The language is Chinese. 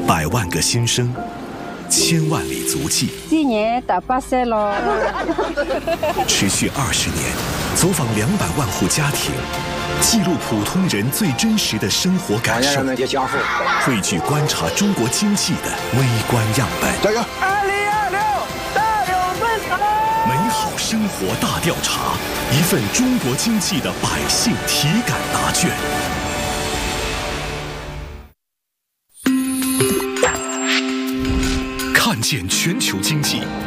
100万个心声，千万里足迹。 今年到8岁了， 持续20年，走访200万户家庭，记录普通人最真实的生活感受，汇聚观察中国经济的微观样本。 加油！ 2026大有奔腾！ 美好生活大调查，一份中国经济的百姓体感答卷。看见全球经济，